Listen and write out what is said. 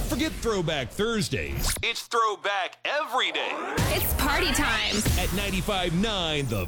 forget Throwback Thursdays. It's throwback every day It's party time at 95.9 The